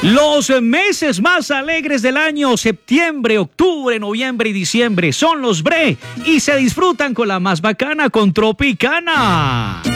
Los meses más alegres del año, septiembre, octubre, noviembre y diciembre, son los Bre y se disfrutan con la más bacana, con Tropicana.